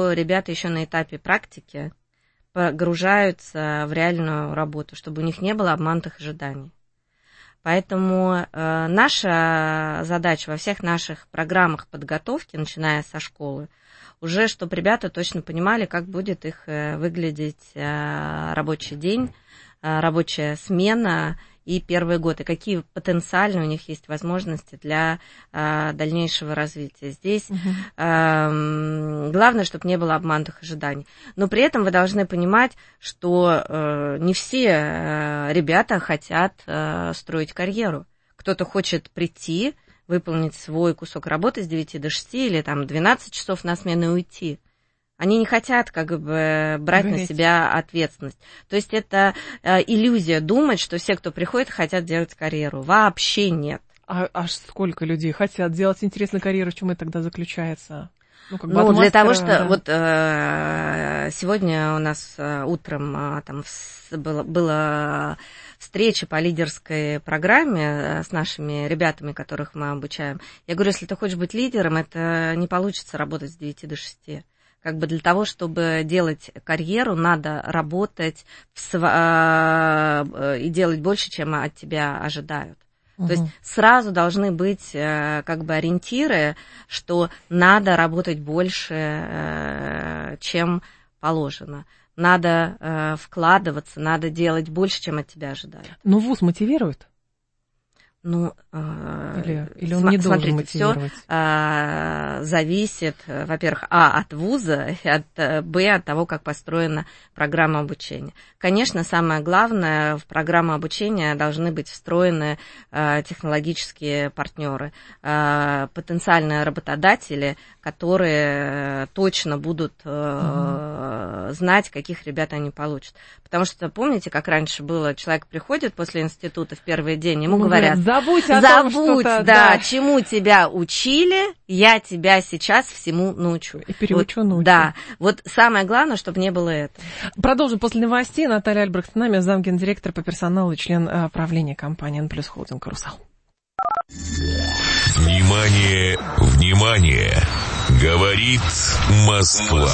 что ребята еще на этапе практики погружаются в реальную работу, чтобы у них не было обманутых ожиданий. Поэтому наша задача во всех наших программах подготовки, начиная со школы, уже чтобы ребята точно понимали, как будет их выглядеть рабочий день, рабочая смена и первый год, и какие потенциально у них есть возможности для дальнейшего развития. Здесь главное, чтобы не было обманутых ожиданий. Но при этом вы должны понимать, что не все ребята хотят строить карьеру. Кто-то хочет прийти, выполнить свой кусок работы с 9 до 6 или там 12 часов на смену и уйти. Они не хотят как бы брать на себя ответственность. То есть это иллюзия думать, что все, кто приходит, хотят делать карьеру. Вообще нет. А сколько людей хотят делать, интересно, карьеру, в чем это тогда заключается? Ну, для того, что да. Вот сегодня у нас утром там была встреча по лидерской программе с нашими ребятами, которых мы обучаем. Я говорю, если ты хочешь быть лидером, это не получится работать с 9 до 6. Как бы для того, чтобы делать карьеру, надо работать и делать больше, чем от тебя ожидают. То есть сразу должны быть как бы ориентиры, что надо работать больше, чем положено. Надо вкладываться, надо делать больше, чем от тебя ожидают. Но вуз мотивирует? Ну, или он не должен мотивировать? Все зависит, во-первых, от вуза, и от того, как построена программа обучения. Конечно, самое главное, в программу обучения должны быть встроены технологические партнеры, потенциальные работодатели, которые точно будут знать, каких ребят они получат. Потому что, помните, как раньше было, человек приходит после института в первый день, ему говорят, забудь, да, чему тебя учили, я тебя сейчас всему научу. И переучу, научу. Да, вот самое главное, чтобы не было этого. Продолжим после новостей. Наталья Альбрехт с нами, замгендиректор по персоналу и член правления компании «Н+ Холдинг Русал». Внимание, внимание! Говорит Москва.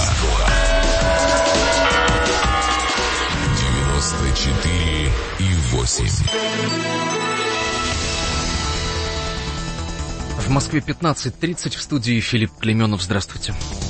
94,8. В Москве 15:30, в студии Филипп Клеменов. Здравствуйте.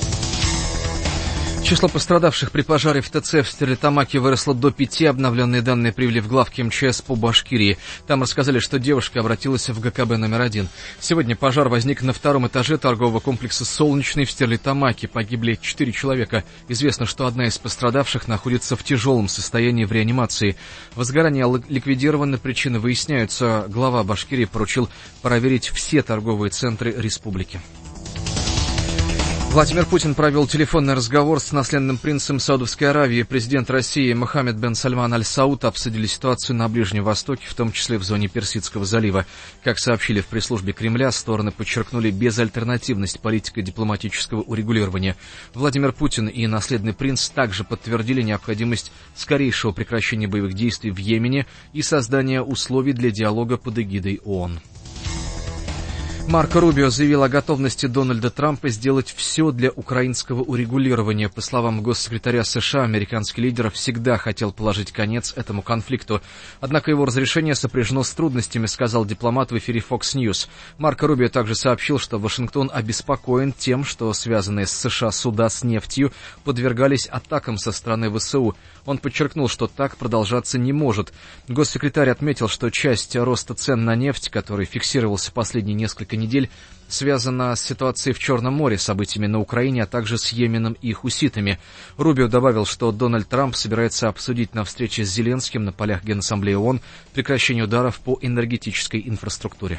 Число пострадавших при пожаре в ТЦ в Стерлитамаке выросло до 5. Обновленные данные привели в главки МЧС по Башкирии. Там рассказали, что девушка обратилась в ГКБ номер 1. Сегодня пожар возник на 2-м этаже торгового комплекса «Солнечный» в Стерлитамаке. Погибли 4 человека. Известно, что одна из пострадавших находится в тяжелом состоянии в реанимации. Возгорание ликвидировано, причины выясняются. Глава Башкирии поручил проверить все торговые центры республики. Владимир Путин провел телефонный разговор с наследным принцем Саудовской Аравии. Президент России Мохаммед бен Сальман аль-Сауд обсудили ситуацию на Ближнем Востоке, в том числе в зоне Персидского залива. Как сообщили в пресс-службе Кремля, стороны подчеркнули безальтернативность политико-дипломатического урегулирования. Владимир Путин и наследный принц также подтвердили необходимость скорейшего прекращения боевых действий в Йемене и создания условий для диалога под эгидой ООН. Марко Рубио заявил о готовности Дональда Трампа сделать все для украинского урегулирования. По словам госсекретаря США, американский лидер всегда хотел положить конец этому конфликту. Однако его разрешение сопряжено с трудностями, сказал дипломат в эфире Fox News. Марко Рубио также сообщил, что Вашингтон обеспокоен тем, что связанные с США суда с нефтью подвергались атакам со стороны ВСУ. Он подчеркнул, что так продолжаться не может. Госсекретарь отметил, что часть роста цен на нефть, который фиксировался последние несколько недель, связана с ситуацией в Черном море, событиями на Украине, а также с Йеменом и хуситами. Рубио добавил, что Дональд Трамп собирается обсудить на встрече с Зеленским на полях Генассамблеи ООН прекращение ударов по энергетической инфраструктуре.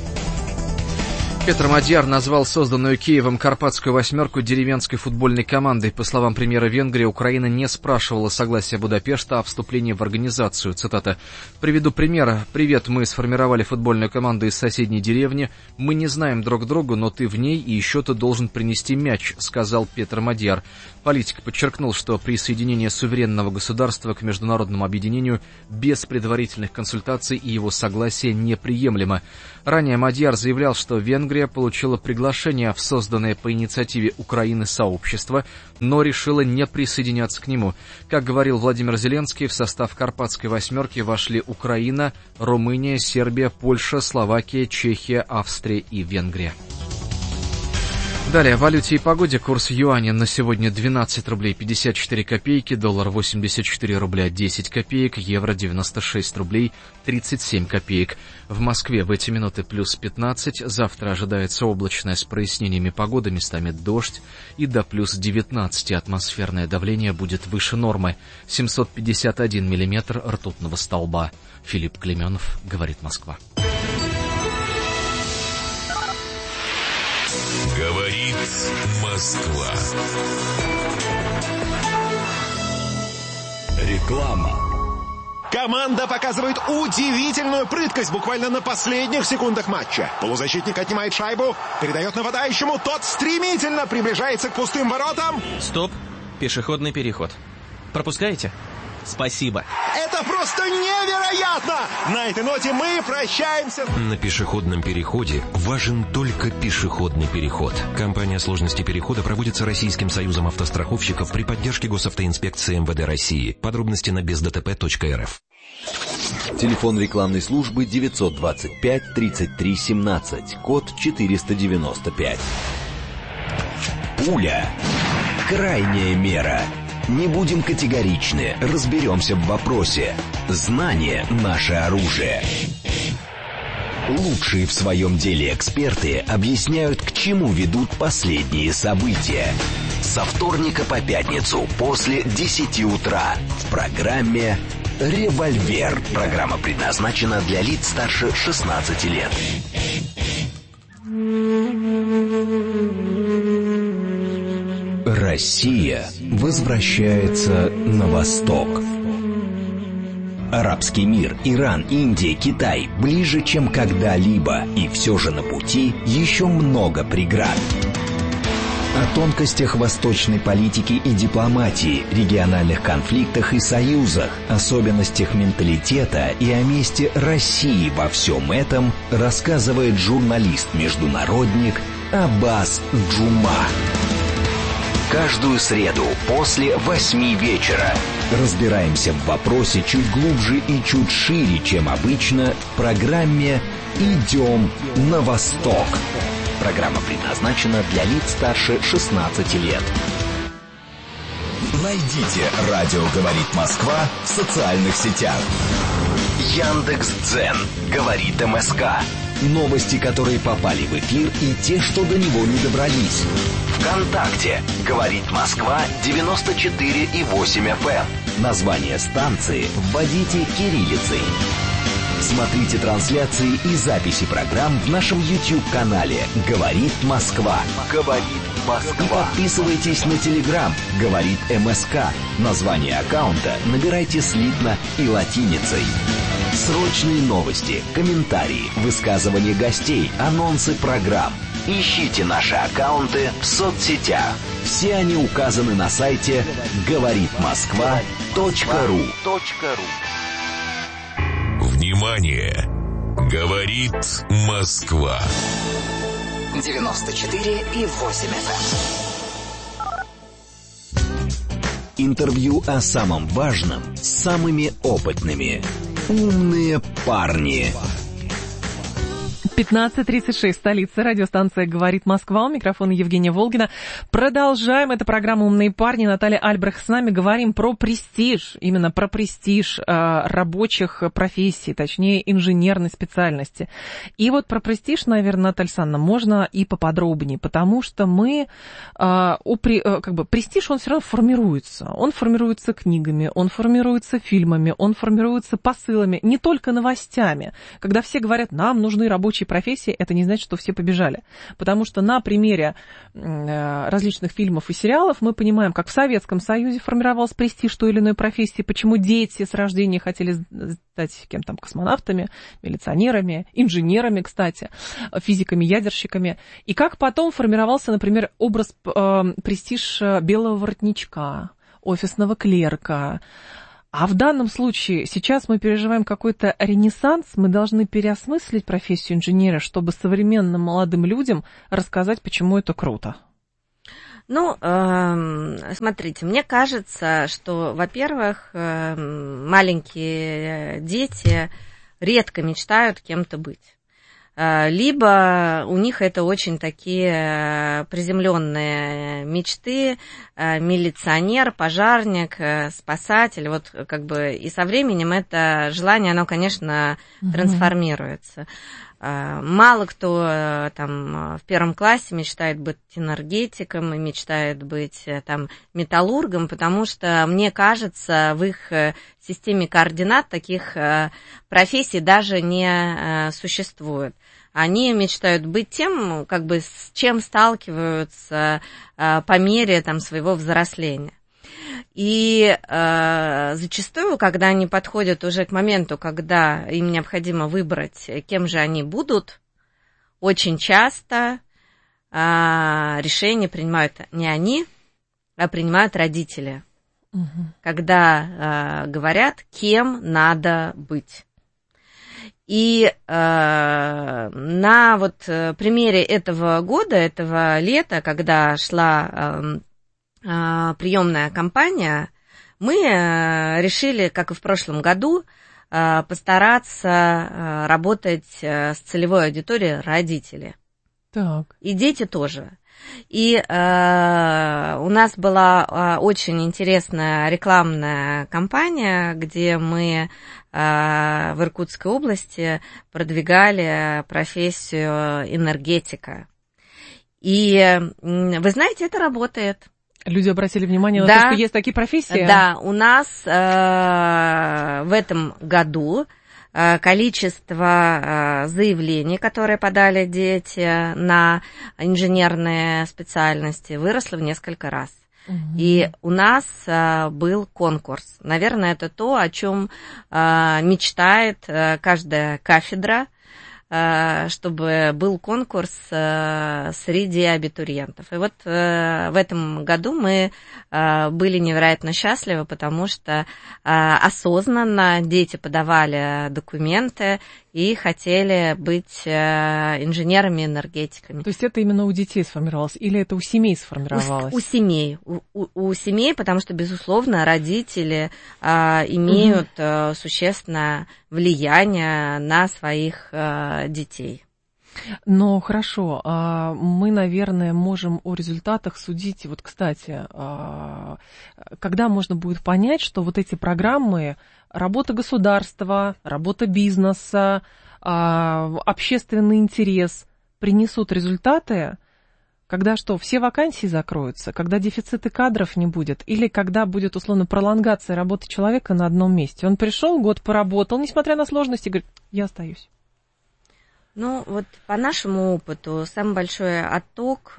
Петр Мадьяр назвал созданную Киевом «Карпатскую восьмерку» деревенской футбольной командой. По словам премьера Венгрии, Украина не спрашивала согласия Будапешта о вступлении в организацию. Цитата. «Приведу пример. Привет, мы сформировали футбольную команду из соседней деревни. Мы не знаем друг друга, но ты в ней, и еще ты должен принести мяч», сказал Петр Мадьяр. Политик подчеркнул, что присоединение суверенного государства к международному объединению без предварительных консультаций и его согласия неприемлемо. Ранее Мадьяр заявлял, что Венгрия Венгрия получила приглашение в созданное по инициативе Украины сообщество, но решила не присоединяться к нему. Как говорил Владимир Зеленский, в состав Карпатской восьмерки вошли Украина, Румыния, Сербия, Польша, Словакия, Чехия, Австрия и Венгрия. Далее, о валюте и погоде. Курс юаня на сегодня 12 рублей 54 копейки, доллар 84 рубля 10 копеек, евро 96 рублей 37 копеек. В Москве в эти минуты плюс 15, завтра ожидается облачная с прояснениями погоды, местами дождь, и до плюс 19 атмосферное давление будет выше нормы, 751 миллиметр ртутного столба. Филипп Клеменов, говорит Москва. Говорит Москва. Реклама. Команда показывает удивительную прыткость буквально на последних секундах матча. Полузащитник отнимает шайбу, передает нападающему, тот стремительно приближается к пустым воротам. Стоп, пешеходный переход. Пропускаете? Спасибо. Это просто невероятно! На этой ноте мы прощаемся. На пешеходном переходе важен только пешеходный переход. Компания сложности перехода проводится Российским союзом автостраховщиков при поддержке Госавтоинспекции МВД России. Подробности на бездтп.рф. Телефон рекламной службы 925 33 17, код 495. Пуля. Крайняя мера. Не будем категоричны, разберемся в вопросе. Знание – наше оружие. Лучшие в своем деле эксперты объясняют, к чему ведут последние события. Со вторника по пятницу после 10 утра в программе «Револьвер». Программа предназначена для лиц старше 16 лет. Россия возвращается на восток. Арабский мир, Иран, Индия, Китай ближе, чем когда-либо, и все же на пути еще много преград. О тонкостях восточной политики и дипломатии, региональных конфликтах и союзах, особенностях менталитета и о месте России во всем этом рассказывает журналист-международник Аббас Джума. Каждую среду после 8 вечера разбираемся в вопросе чуть глубже и чуть шире, чем обычно, в программе «Идем на восток». Программа предназначена для лиц старше 16 лет. Найдите «Радио говорит Москва» в социальных сетях. Яндекс.Дзен говорит МСК. Новости, которые попали в эфир, и те, что до него не добрались. ВКонтакте говорит Москва 94,8 FM. Название станции вводите кириллицей. Смотрите трансляции и записи программ в нашем YouTube-канале «Говорит Москва». «Говорит Москва». И подписывайтесь на Telegram «Говорит МСК». Название аккаунта набирайте слитно и латиницей. Срочные новости, комментарии, высказывания гостей, анонсы программ. Ищите наши аккаунты в соцсетях. Все они указаны на сайте говоритмосква.ру. Внимание! Говорит Москва. 94,8 FM. Интервью о самом важном с самыми опытными. Умные парни. 15:36, столица, радиостанция «Говорит Москва», у микрофона Евгения Волгина. Продолжаем, это программа «Умные парни», Наталья Альбрехт с нами, говорим про престиж, именно про престиж рабочих профессий, точнее инженерной специальности. И вот про престиж, наверное, Наталья Александровна, можно и поподробнее, потому что мы, престиж, он все равно формируется книгами, он формируется фильмами, он формируется посылами, не только новостями. Когда все говорят, нам нужны рабочие профессии, это не значит, что все побежали. Потому что на примере различных фильмов и сериалов мы понимаем, как в Советском Союзе формировался престиж той или иной профессии, почему дети с рождения хотели стать кем-то, космонавтами, милиционерами, инженерами, кстати, физиками, ядерщиками. И как потом формировался, например, престиж белого воротничка, офисного клерка. А в данном случае сейчас мы переживаем какой-то ренессанс, мы должны переосмыслить профессию инженера, чтобы современным молодым людям рассказать, почему это круто. Ну, смотрите, мне кажется, что, во-первых, маленькие дети редко мечтают кем-то быть. Либо у них это очень такие приземленные мечты, милиционер, пожарник, спасатель, вот как бы и со временем это желание, оно, конечно, трансформируется. Мало кто там в первом классе мечтает быть энергетиком и мечтает быть там металлургом, потому что, мне кажется, в их системе координат таких профессий даже не существует. Они мечтают быть тем, как бы, с чем сталкиваются по мере там своего взросления. И зачастую, когда они подходят уже к моменту, когда им необходимо выбрать, кем же они будут, очень часто решение принимают не они, а принимают родители, когда говорят, кем надо быть. И на вот примере этого года, этого лета, когда шла приемная кампания, мы решили, как и в прошлом году, постараться работать с целевой аудиторией родители. Так. И дети тоже. И у нас была очень интересная рекламная кампания, где мы в Иркутской области продвигали профессию энергетика. И вы знаете, это работает. Люди обратили внимание на то, что есть такие профессии? Да, у нас в этом году количество заявлений, которые подали дети на инженерные специальности, выросло в несколько раз. И у нас был конкурс. Наверное, это то, о чем мечтает каждая кафедра, чтобы был конкурс среди абитуриентов. И вот в этом году мы были невероятно счастливы, потому что осознанно дети подавали документы и хотели быть инженерами-энергетиками. То есть это именно у детей сформировалось или это у семей сформировалось? У семей. У семей, потому что, безусловно, родители имеют существенное влияние на своих детей. Ну, хорошо, мы, наверное, можем о результатах судить. Вот, кстати, когда можно будет понять, что вот эти программы, работа государства, работа бизнеса, общественный интерес принесут результаты, когда что, все вакансии закроются, когда дефицита кадров не будет, или когда будет, условно, пролонгация работы человека на одном месте. Он пришел, год поработал, несмотря на сложности, говорит, я остаюсь. Ну, вот по нашему опыту, самый большой отток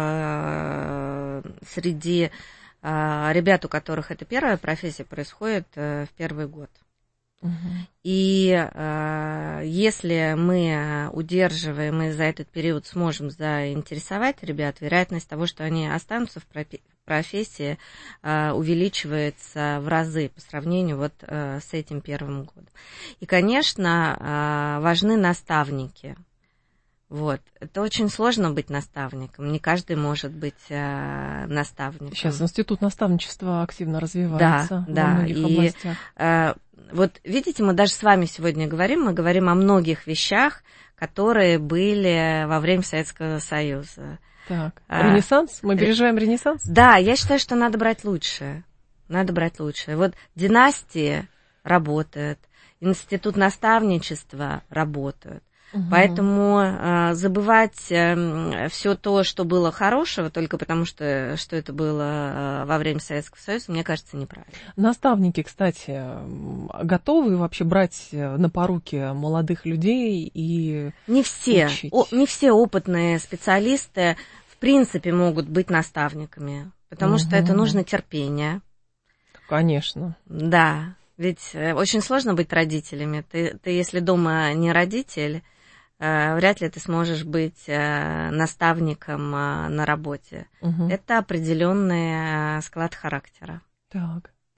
среди ребят, у которых это первая профессия, происходит в первый год. И если мы удерживаем и за этот период сможем заинтересовать ребят, вероятность того, что они останутся в профессии, увеличивается в разы по сравнению вот с этим первым годом. И, конечно, важны наставники. Вот. Это очень сложно быть наставником. Не каждый может быть наставником. Сейчас институт наставничества активно развивается во многих областях. Вот видите, мы даже с вами сегодня мы говорим о многих вещах, которые были во время Советского Союза. Так, ренессанс? Мы переживаем ренессанс? Да, я считаю, что надо брать лучшее. Надо брать лучшее. Вот династии работают, институт наставничества работают. Поэтому забывать все то, что было хорошего, только потому что это было во время Советского Союза, мне кажется, неправильно. Наставники, кстати, готовы вообще брать на поруки молодых людей и не все, учить? Не все опытные специалисты в принципе могут быть наставниками, потому что это нужно терпение. Конечно. Да, ведь очень сложно быть родителями. Ты если дома не родитель, вряд ли ты сможешь быть наставником на работе. Это определенный склад характера. Так.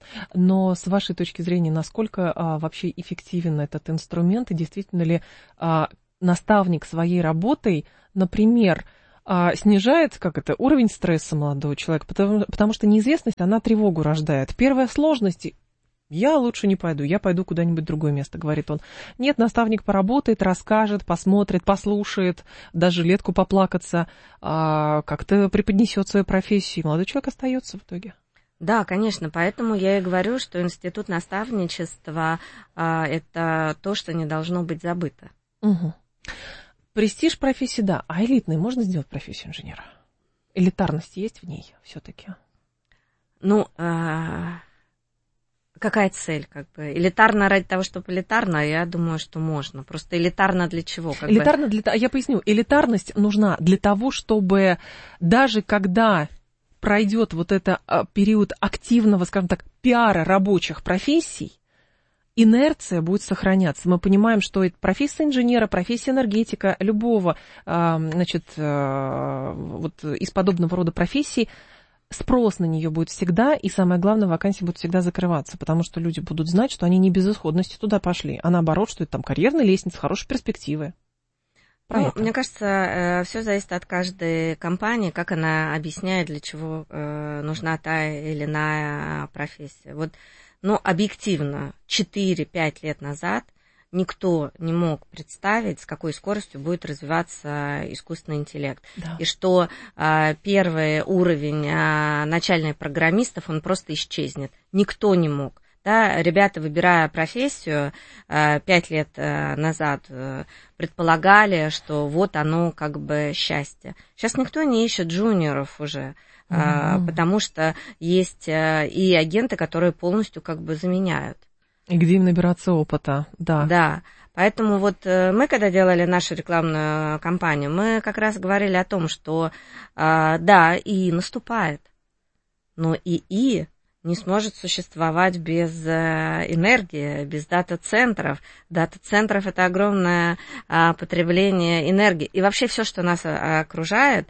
Но с вашей точки зрения, насколько вообще эффективен этот инструмент, и действительно ли наставник своей работой, например, снижает уровень стресса молодого человека, потому что неизвестность, она тревогу рождает. Первая сложность: я лучше не пойду, я пойду куда-нибудь в другое место, говорит он. Нет, наставник поработает, расскажет, посмотрит, послушает, даст жилетку поплакаться, как-то преподнесет свою профессию, и молодой человек остается в итоге. Да, конечно, поэтому я и говорю, что институт наставничества это то, что не должно быть забыто. Угу. Престиж профессии, да. А элитной можно сделать профессию инженера? Элитарность есть в ней все-таки? Какая цель, Элитарно ради того, чтобы элитарно, я думаю, что можно. Просто элитарно для чего? Я поясню. Элитарность нужна для того, чтобы даже когда пройдет вот это период активного, скажем так, пиара рабочих профессий, инерция будет сохраняться. Мы понимаем, что это профессия инженера, профессия энергетика, любого, из подобного рода профессий, спрос на нее будет всегда, и самое главное, вакансии будут всегда закрываться, потому что люди будут знать, что они не без исходности туда пошли, а наоборот, что это там карьерная лестница, хорошие перспективы. Мне кажется, все зависит от каждой компании, как она объясняет, для чего нужна та или иная профессия. Объективно, 4-5 лет назад никто не мог представить, с какой скоростью будет развиваться искусственный интеллект. Да. И что первый уровень начальных программистов, он просто исчезнет. Никто не мог. Да, ребята, выбирая профессию 5 лет назад, предполагали, что вот оно счастье. Сейчас никто не ищет джуниоров уже, потому что есть и агенты, которые полностью заменяют. И где им набираться опыта, да. Да, поэтому мы, когда делали нашу рекламную кампанию, мы как раз говорили о том, что да, ИИ наступает, но ИИ не сможет существовать без энергии, без дата-центров. Дата-центров – это огромное потребление энергии. И вообще все, что нас окружает,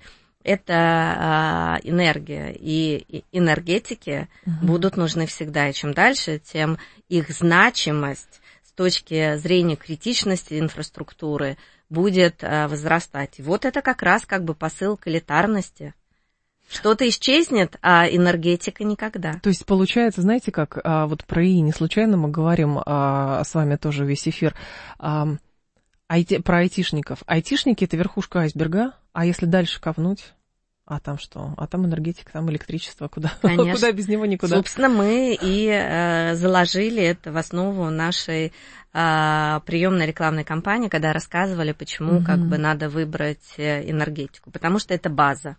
это энергия. И энергетики будут нужны всегда. И чем дальше, тем их значимость с точки зрения критичности инфраструктуры будет возрастать. И это как раз посыл к элитарности. Что-то исчезнет, а энергетика никогда. То есть получается, знаете, как про ИИ не случайно мы говорим с вами тоже весь эфир про айтишников. Айтишники – это верхушка айсберга, а если дальше копнуть, а там что? А там энергетика, там электричество, куда без него никуда. Собственно, мы и заложили это в основу нашей приемной рекламной кампании, когда рассказывали, почему надо выбрать энергетику, потому что это база.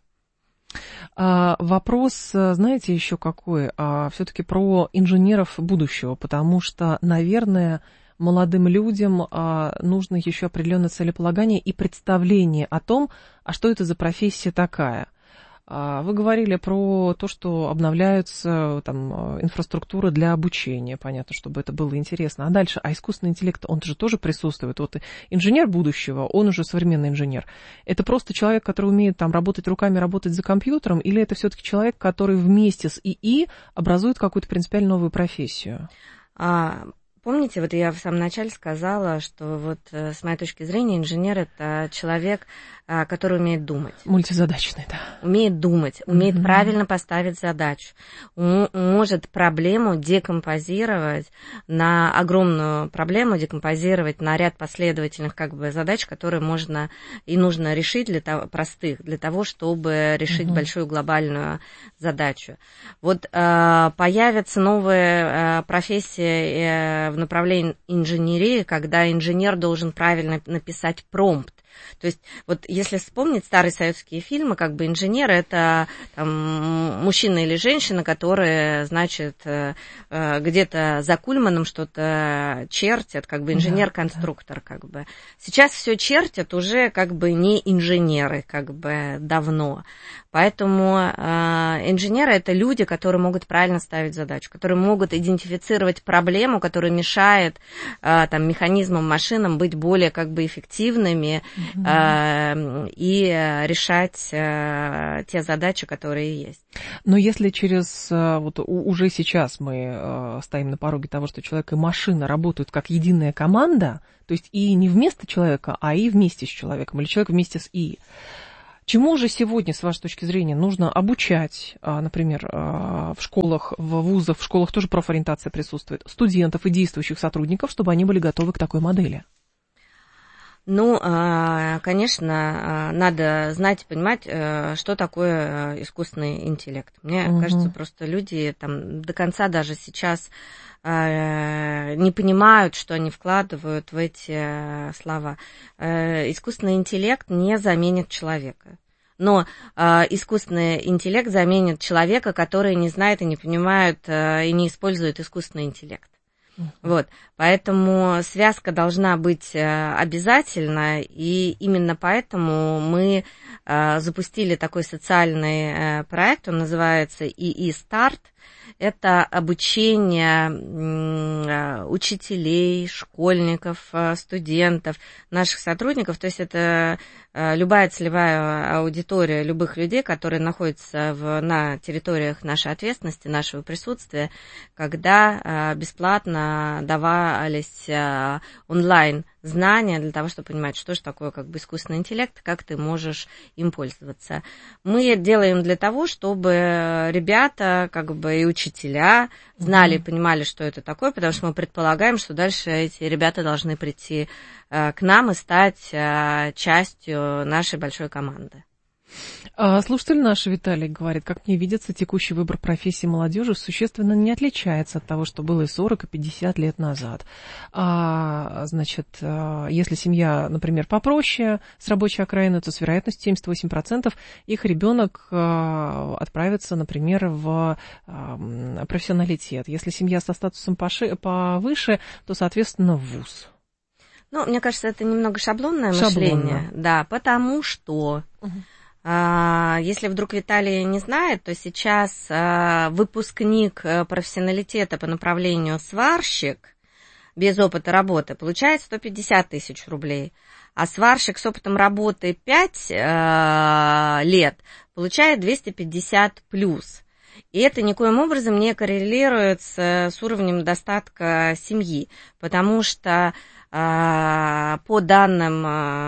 Вопрос, знаете, еще какой? Все-таки про инженеров будущего, потому что, наверное, молодым людям нужно еще определенное целеполагание и представление о том, что это за профессия такая. Вы говорили про то, что обновляются инфраструктуры для обучения, понятно, чтобы это было интересно. А дальше, искусственный интеллект, он же тоже присутствует. Инженер будущего, он уже современный инженер. Это просто человек, который умеет работать руками, работать за компьютером, или это все-таки человек, который вместе с ИИ образует какую-то принципиально новую профессию? Помните, я в самом начале сказала, что с моей точки зрения инженер – это человек, который умеет думать. Мультизадачный, да. Умеет думать, умеет правильно поставить задачу, может проблему декомпозировать на огромную проблему, декомпозировать на ряд последовательных задач, которые можно и нужно решить простых, для того, чтобы решить большую глобальную задачу. Появятся новые профессии в направлении инженерии, когда инженер должен правильно написать промпт. То есть, если вспомнить старые советские фильмы, инженер – это мужчина или женщина, которые, где-то за Кульманом что-то чертят, инженер-конструктор, Сейчас все чертят уже, не инженеры, давно. Поэтому инженеры – это люди, которые могут правильно ставить задачу, которые могут идентифицировать проблему, которая мешает там, механизмам, машинам быть более как бы эффективными и решать те задачи, которые есть. Но если вот уже сейчас мы стоим на пороге того, что человек и машина работают как единая команда, то есть и не вместо человека, а и вместе с человеком, или человек вместе с ИИ, чему же сегодня, с вашей точки зрения, нужно обучать, например, в школах, в вузах, в школах тоже профориентация присутствует, студентов и действующих сотрудников, чтобы они были готовы к такой модели? Ну, конечно, надо знать и понимать, что такое искусственный интеллект. Мне кажется, просто люди там до конца даже сейчас не понимают, что они вкладывают в эти слова. Искусственный интеллект не заменит человека. Но искусственный интеллект заменит человека, который не знает и не понимает и не использует искусственный интеллект. Вот, поэтому связка должна быть обязательна, и именно поэтому мы запустили такой социальный проект, он называется ИИ Старт. Это обучение учителей, школьников, студентов, наших сотрудников. То есть это любая целевая аудитория любых людей, которые находятся на территориях нашей ответственности, нашего присутствия, когда бесплатно давались онлайн знания для того, чтобы понимать, что же такое как бы искусственный интеллект, как ты можешь им пользоваться. Мы делаем для того, чтобы ребята, как бы и учителя знали и понимали, что это такое, потому что мы предполагаем, что дальше эти ребята должны прийти к нам и стать частью нашей большой команды. Слушатель наш Виталий говорит, как мне видится, текущий выбор профессии молодежи существенно не отличается от того, что было и 40, и 50 лет назад. Значит, если семья, например, попроще с рабочей окраины, то с вероятностью 78% их ребенок отправится, например, в профессионалитет. Если семья со статусом повыше, то, соответственно, в вуз. Ну, мне кажется, это немного шаблонное мышление. Да, потому что... Если вдруг Виталий не знает, то сейчас выпускник профессионалитета по направлению сварщик без опыта работы получает 150 тысяч рублей, а сварщик с опытом работы 5 лет получает 250 плюс. И это никоим образом не коррелирует с уровнем достатка семьи, потому что по данным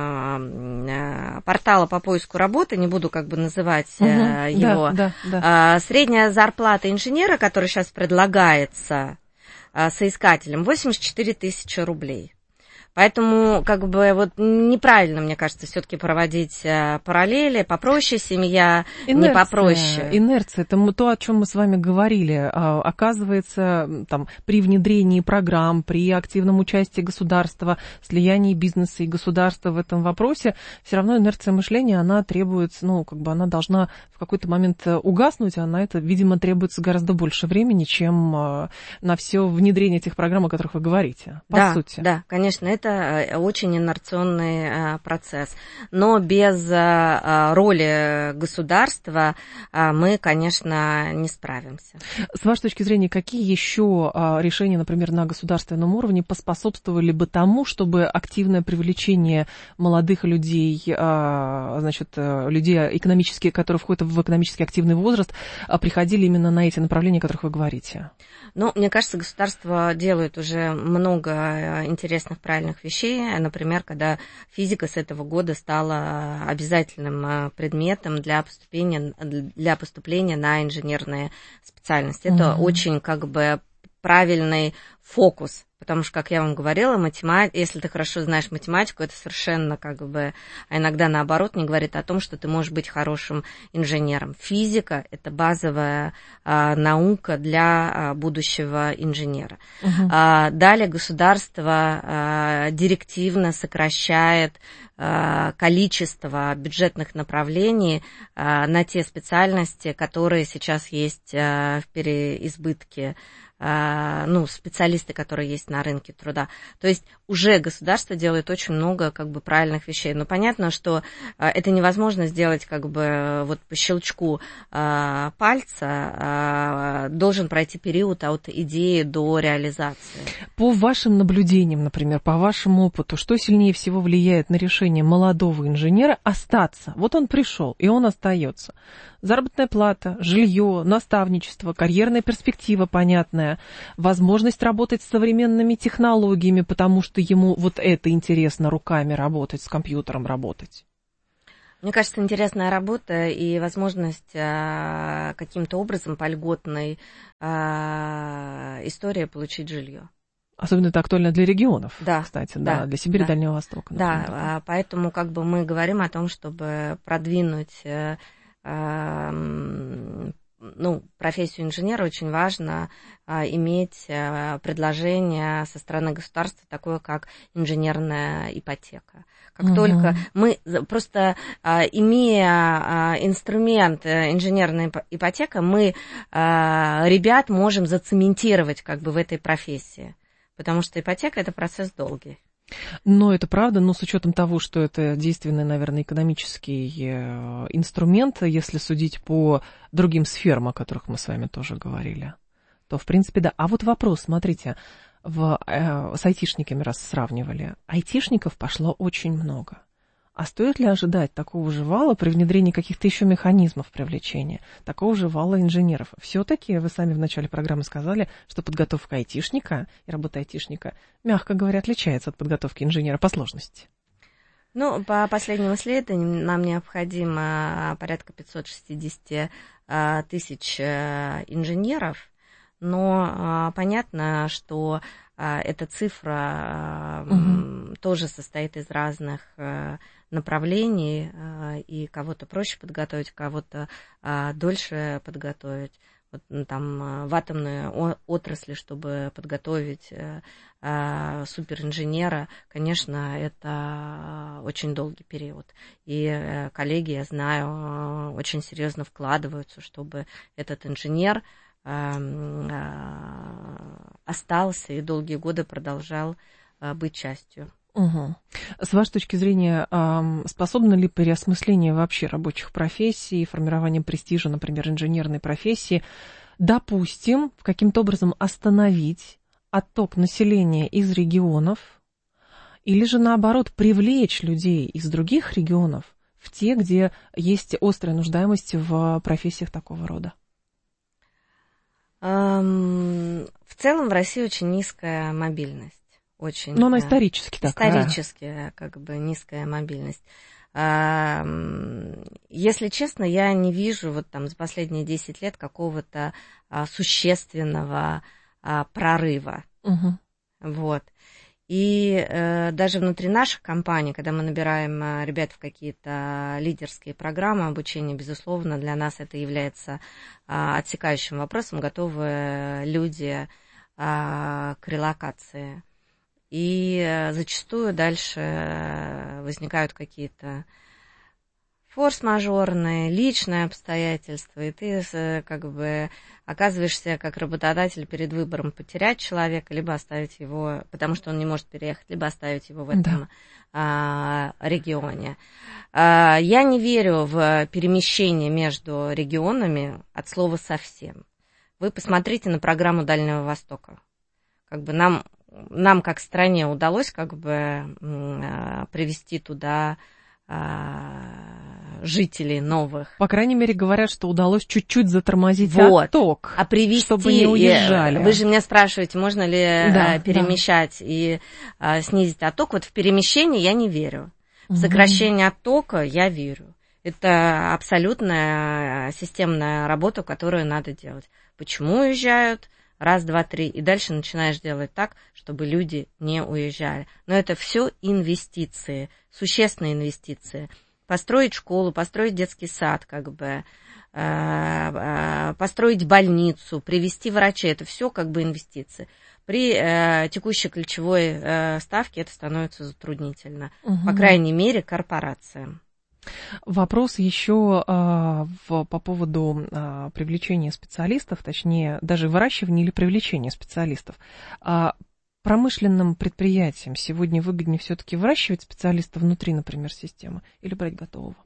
портала по поиску работы, не буду как бы называть его, средняя зарплата инженера, которая сейчас предлагается соискателям, 84 тысячи рублей. Поэтому, как бы, вот неправильно, мне кажется, все-таки проводить параллели. Попроще семья, не попроще. Инерция, это то, о чем мы с вами говорили. Оказывается, там, при внедрении программ, при активном участии государства, слиянии бизнеса и государства в этом вопросе, все равно инерция мышления, она требуется, ну, как бы, она должна в какой-то момент угаснуть, а на это, видимо, требуется гораздо больше времени, чем на все внедрение этих программ, о которых вы говорите, по сути. Да, конечно, это очень инерционный процесс. Но без роли государства мы, конечно, не справимся. С вашей точки зрения, какие еще решения, например, на государственном уровне поспособствовали бы тому, чтобы активное привлечение молодых людей, значит, людей экономически, которые входят в экономически активный возраст, приходили именно на эти направления, о которых вы говорите? Ну, мне кажется, государство делает уже много интересных, правильных вещей. Например, когда физика с этого года стала обязательным предметом для поступления на инженерные специальности. Это очень, как бы, правильный фокус. Потому что, как я вам говорила, если ты хорошо знаешь математику, это совершенно, как бы, а иногда наоборот, не говорит о том, что ты можешь быть хорошим инженером. Физика – это базовая наука для будущего инженера. Далее государство директивно сокращает количество бюджетных направлений на те специальности, которые сейчас есть в переизбытке, специалисты, которые есть на рынке труда. То есть уже государство делает очень много правильных вещей. Но понятно, что это невозможно сделать по щелчку пальца. Должен пройти период от идеи до реализации. По вашим наблюдениям, например, по вашему опыту, что сильнее всего влияет на решение молодого инженера остаться? Вот он пришел, и он остается. Заработная плата, жилье, наставничество, карьерная перспектива понятная, возможность работать с современными технологиями, потому что ему вот это интересно, руками работать, с компьютером работать. Мне кажется, интересная работа и возможность каким-то образом по льготной истории получить жилье. Особенно это актуально для регионов, да, кстати, да, для Сибири, Дальнего Востока. Например. Да, поэтому мы говорим о том, чтобы продвинуть профессию инженера, очень важно иметь предложение со стороны государства, такое как инженерная ипотека. Как только мы просто, имея инструмент инженерная ипотека, мы ребят можем зацементировать в этой профессии, потому что ипотека – это процесс долгий. Но это правда, но с учетом того, что это действенный, наверное, экономический инструмент, если судить по другим сферам, о которых мы с вами тоже говорили, то, в принципе, да. А вот вопрос, смотрите, с айтишниками раз сравнивали, айтишников пошло очень много. А стоит ли ожидать такого же вала при внедрении каких-то еще механизмов привлечения, такого же вала инженеров? Все-таки вы сами в начале программы сказали, что подготовка айтишника и работа айтишника, мягко говоря, отличается от подготовки инженера по сложности. По последним исследованиям нам необходимо порядка 560 тысяч инженеров, но понятно, что эта цифра тоже состоит из разных направлений, и кого-то проще подготовить, кого-то дольше подготовить. В атомной отрасли, чтобы подготовить суперинженера, конечно, это очень долгий период. И коллеги, я знаю, очень серьезно вкладываются, чтобы этот инженер остался и долгие годы продолжал быть частью. Угу. С вашей точки зрения, способно ли переосмысление вообще рабочих профессий, формирование престижа, например, инженерной профессии, допустим, каким-то образом остановить отток населения из регионов, или же, наоборот, привлечь людей из других регионов в те, где есть острая нуждаемость в профессиях такого рода? В целом в России очень низкая мобильность. Очень, но она исторически такая. Исторически низкая мобильность. Если честно, я не вижу за последние 10 лет какого-то существенного прорыва. Угу. И даже внутри наших компаний, когда мы набираем ребят в какие-то лидерские программы обучения, безусловно, для нас это является отсекающим вопросом, готовы люди к релокации. И зачастую дальше возникают какие-то форс-мажорные, личные обстоятельства, и ты оказываешься как работодатель перед выбором потерять человека, либо оставить его, потому что он не может переехать, либо оставить его в этом регионе. Я не верю в перемещение между регионами от слова совсем. Вы посмотрите на программу Дальнего Востока. Нам как стране удалось привести туда жителей новых. По крайней мере, говорят, что удалось чуть-чуть затормозить отток, чтобы не уезжали. Вы же меня спрашиваете, можно ли перемещать и снизить отток. В перемещение я не верю. В сокращение оттока я верю. Это абсолютная системная работа, которую надо делать. Почему уезжают? Раз, два, три. И дальше начинаешь делать так, чтобы люди не уезжали. Но это все инвестиции, существенные инвестиции. Построить школу, построить детский сад, как бы, построить больницу, привести врачей, это все как бы инвестиции. При текущей ключевой ставке это становится затруднительно, по крайней мере, корпорациям. Вопрос еще по поводу привлечения специалистов, точнее, даже выращивания или привлечения специалистов. Промышленным предприятиям сегодня выгоднее все-таки выращивать специалистов внутри, например, системы, или брать готового?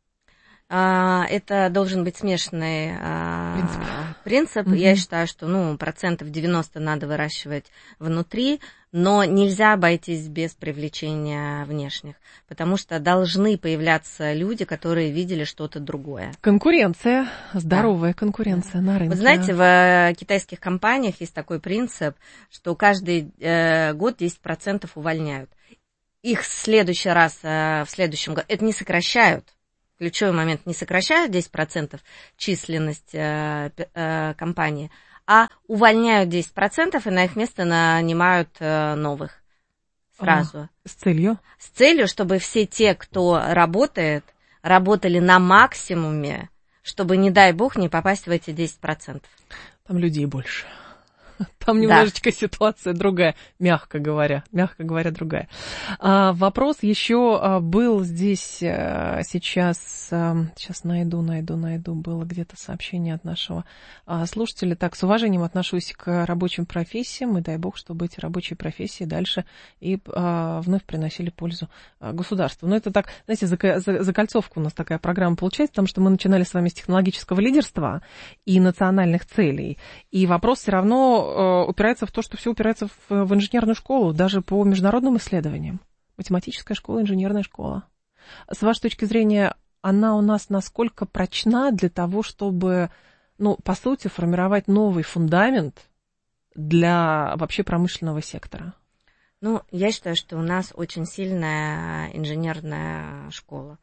Это должен быть смешанный принцип. Я считаю, что 90% надо выращивать внутри, но нельзя обойтись без привлечения внешних, потому что должны появляться люди, которые видели что-то другое. Конкуренция, здоровая конкуренция на рынке. Вы знаете, в китайских компаниях есть такой принцип, что каждый год 10% увольняют. Их в следующий раз, в следующем году, это не сокращают. Ключевой момент, не сокращают 10% численность компании, а увольняют 10% и на их место нанимают новых сразу. С целью? С целью, чтобы все те, кто работает, работали на максимуме, чтобы, не дай бог, не попасть в эти 10%. Там людей больше. Там немножечко ситуация другая, мягко говоря другая. Вопрос еще был здесь сейчас найду, было где-то сообщение от нашего слушателя. Так, с уважением отношусь к рабочим профессиям, и дай бог, чтобы эти рабочие профессии дальше и вновь приносили пользу государству. Но это так, знаете, закольцовка у нас такая программа получается, потому что мы начинали с вами с технологического лидерства и национальных целей, и вопрос все равно упирается в то, что все упирается в инженерную школу, даже по международным исследованиям. Математическая школа, инженерная школа. С вашей точки зрения, она у нас насколько прочна для того, чтобы, по сути, формировать новый фундамент для вообще промышленного сектора? Я считаю, что у нас очень сильная инженерная школа.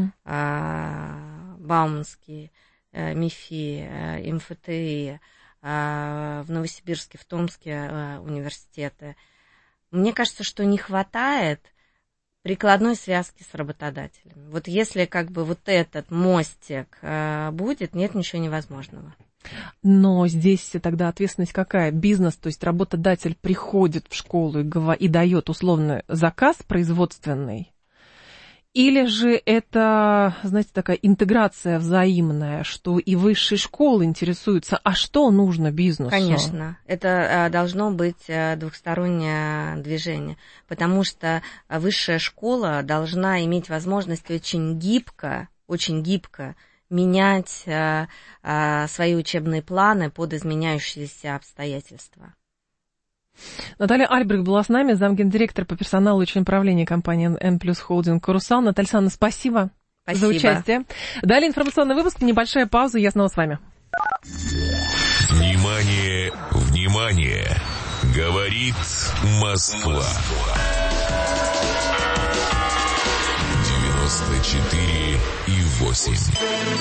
Бауманский, МИФИ, МФТИ, в Новосибирске, в Томске университеты. Мне кажется, что не хватает прикладной связки с работодателем. Вот если вот этот мостик будет, нет ничего невозможного. Но здесь тогда ответственность какая? Бизнес, то есть работодатель приходит в школу и дает условный заказ производственный? Или же это, знаете, такая интеграция взаимная, что и высшие школы интересуются, а что нужно бизнесу? Конечно, это должно быть двухстороннее движение, потому что высшая школа должна иметь возможность очень гибко менять свои учебные планы под изменяющиеся обстоятельства. Наталья Альбрехт была с нами, замгендиректора по персоналу и член правления компании N+ Holding «Карусал». Наталья Александровна, спасибо за участие. Далее информационный выпуск, небольшая пауза, я снова с вами. Внимание, внимание! Говорит Москва. 94,8.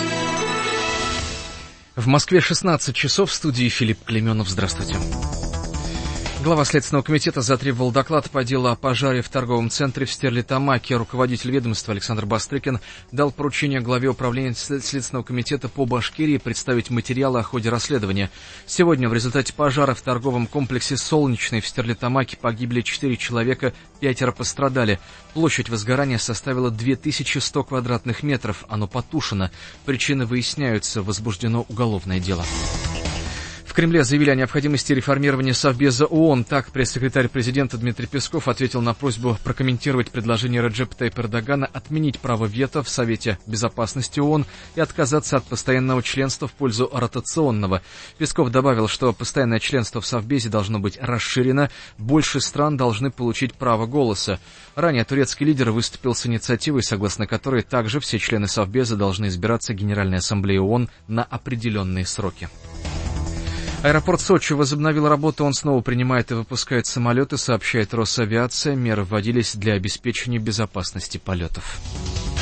В Москве 16 часов, в студии Филипп Клеменов. Здравствуйте. Глава Следственного комитета затребовал доклад по делу о пожаре в торговом центре в Стерлитамаке. Руководитель ведомства Александр Бастрыкин дал поручение главе управления Следственного комитета по Башкирии представить материалы о ходе расследования. Сегодня в результате пожара в торговом комплексе «Солнечный» в Стерлитамаке погибли 4 человека, 5 пострадали. Площадь возгорания составила 2100 квадратных метров. Оно потушено. Причины выясняются. Возбуждено уголовное дело. В Кремле заявили о необходимости реформирования Совбеза ООН. Так, пресс-секретарь президента Дмитрий Песков ответил на просьбу прокомментировать предложение Реджепа Тайипа Эрдогана отменить право вето в Совете Безопасности ООН и отказаться от постоянного членства в пользу ротационного. Песков добавил, что постоянное членство в Совбезе должно быть расширено, больше стран должны получить право голоса. Ранее турецкий лидер выступил с инициативой, согласно которой также все члены Совбеза должны избираться Генеральной Ассамблеей ООН на определенные сроки. Аэропорт Сочи возобновил работу, он снова принимает и выпускает самолеты, сообщает Росавиация. Меры вводились для обеспечения безопасности полетов.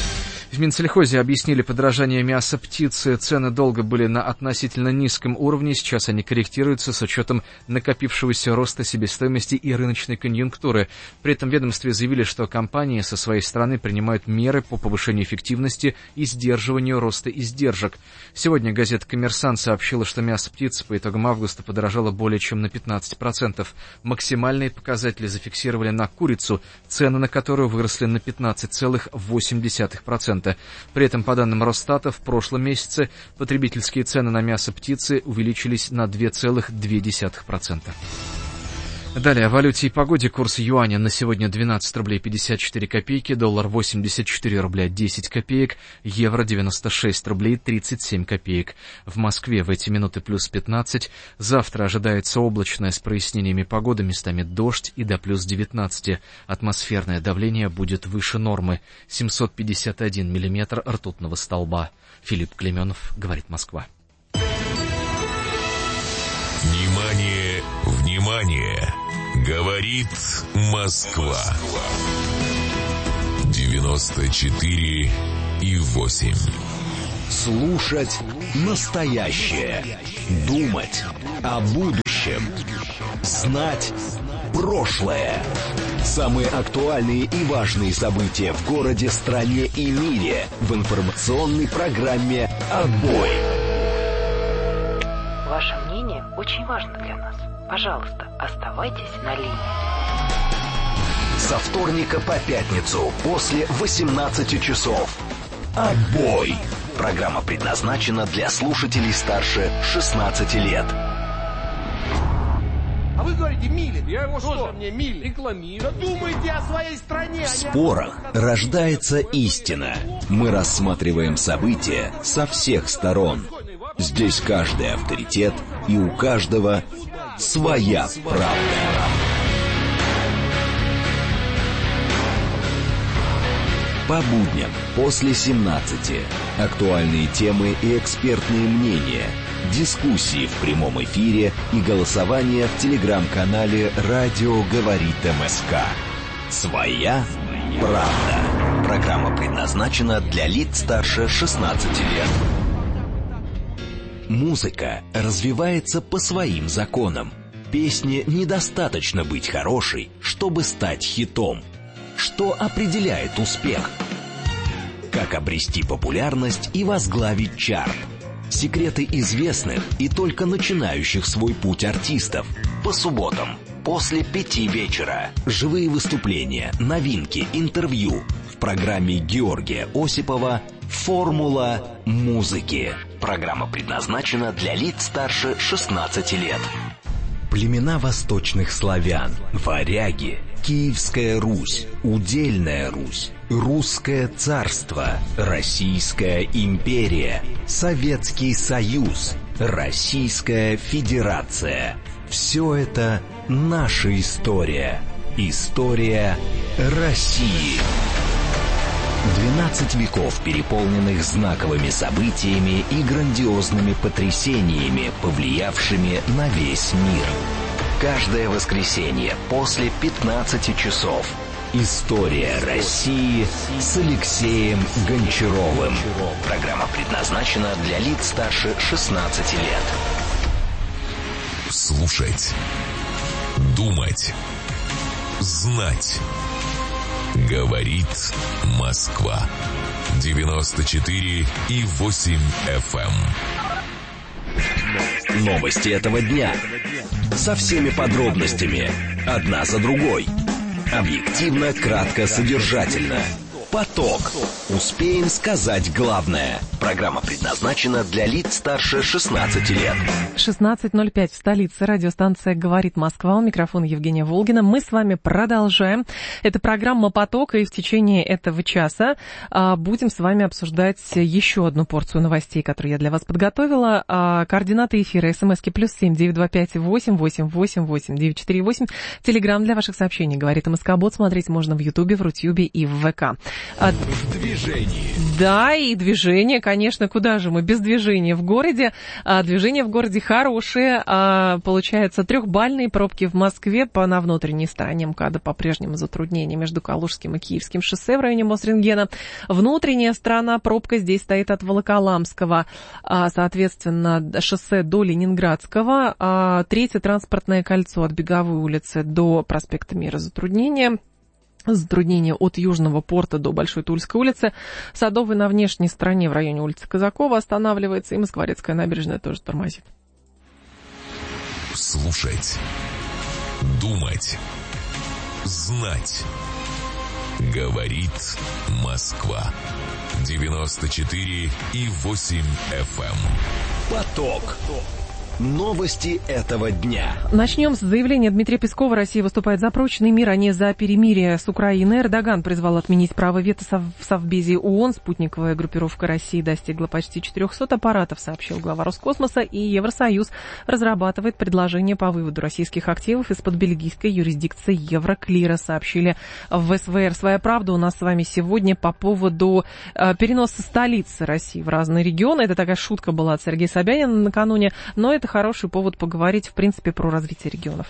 В Минсельхозе объяснили подорожание мяса птицы. Цены долго были на относительно низком уровне, сейчас они корректируются с учетом накопившегося роста себестоимости и рыночной конъюнктуры. При этом в ведомстве заявили, что компании со своей стороны принимают меры по повышению эффективности и сдерживанию роста издержек. Сегодня газета «Коммерсант» сообщила, что мясо птицы по итогам августа подорожало более чем на 15%. Максимальные показатели зафиксировали на курицу, цены на которую выросли на 15,8%. При этом, по данным Росстата, в прошлом месяце потребительские цены на мясо птицы увеличились на 2,2%. Далее о валюте и погоде. Курс юаня на сегодня 12 рублей 54 копейки, доллар 84 рубля 10 копеек, евро 96 рублей 37 копеек. В Москве в эти минуты плюс 15. Завтра ожидается облачное с прояснениями погоды, местами дождь и до плюс 19. Атмосферное давление будет выше нормы. 751 миллиметр ртутного столба. Филипп Клеменов, говорит Москва. Внимание, внимание! Говорит Москва. 94,8. Слушать настоящее. Думать о будущем. Знать прошлое. Самые актуальные и важные события в городе, стране и мире в информационной программе «Отбой». Ваше мнение очень важно для нас. Пожалуйста, оставайтесь на линии. Со вторника по пятницу после 18 часов. «Отбой». Программа предназначена для слушателей старше 16 лет. А вы говорите, Милин. Я его что? Мне Милин рекламирую. Да думайте о своей стране. В спорах рождается истина. Мы рассматриваем события со всех сторон. Здесь каждый авторитет, и у каждого своя правда. По будням после 17. Актуальные темы и экспертные мнения, дискуссии в прямом эфире и голосование в телеграм-канале «Радио говорит МСК». Своя правда. Программа предназначена для лиц старше 16 лет. Музыка развивается по своим законам. Песне недостаточно быть хорошей, чтобы стать хитом. Что определяет успех? Как обрести популярность и возглавить чарт? Секреты известных и только начинающих свой путь артистов. По субботам после 5 вечера. Живые выступления, новинки, интервью. В программе Георгия Осипова «Формула музыки». Программа предназначена для лиц старше 16 лет. Племена восточных славян, варяги, Киевская Русь, Удельная Русь, Русское царство, Российская империя, Советский Союз, Российская Федерация. Все это наша история. История России. 12 веков, переполненных знаковыми событиями и грандиозными потрясениями, повлиявшими на весь мир. Каждое воскресенье после 15 часов. История России с Алексеем Гончаровым. Программа предназначена для лиц старше 16 лет. Слушать. Думать. Знать. Говорит Москва. 94,8 FM. Новости этого дня. Со всеми подробностями. Одна за другой. Объективно, кратко, содержательно. Поток. Успеем сказать главное. Программа предназначена для лиц старше 16 лет. 16:05 в столице. Радиостанция «Говорит Москва». У микрофона Евгения Волгина. Мы с вами продолжаем. Это программа «Поток», и в течение этого часа будем с вами обсуждать еще одну порцию новостей, которые я для вас подготовила. Координаты эфира. СМСки +7 925 888 8948. Телеграм для ваших сообщений. «Говорит МСК Бот». Смотреть можно в Ютубе, в Рутюбе и в ВК. В движении. Да, и движение, конечно. конечно, куда же мы без движения в городе. Движение в городе хорошее. Получается, 3-бальные пробки в Москве на внутренней стороне МКАДа по-прежнему затруднения между Калужским и Киевским шоссе в районе Мосрентгена. Внутренняя сторона пробка здесь стоит от Волоколамского, соответственно, шоссе до Ленинградского. 3-е транспортное кольцо от Беговой улицы до проспекта Мира затруднения от Южного порта до Большой Тульской улицы. Садовый на внешней стороне в районе улицы Казакова останавливается, и Москворецкая набережная тоже тормозит. Слушать, думать, знать. Говорит Москва. 94,8 FM. Поток. Новости этого дня. Начнем с заявления Дмитрия Пескова. Россия выступает за прочный мир, а не за перемирие с Украиной. Эрдоган призвал отменить право вето в Совбезе ООН. Спутниковая группировка России достигла почти 400 аппаратов, сообщил глава Роскосмоса. И Евросоюз разрабатывает предложение по выводу российских активов из-под бельгийской юрисдикции Евроклира, сообщили в СВР. Своя правда у нас с вами сегодня по поводу переноса столицы России в разные регионы. Это такая шутка была от Сергея Собянина накануне, но это хороший повод поговорить, в принципе, про развитие регионов.